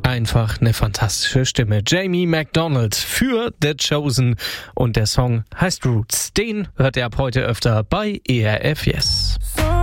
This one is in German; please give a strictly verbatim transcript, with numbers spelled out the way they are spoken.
Einfach eine fantastische Stimme. Jamie McDonald für The Chosen und der Song heißt Roots. Den hört ihr ab heute öfter bei E R F Yes.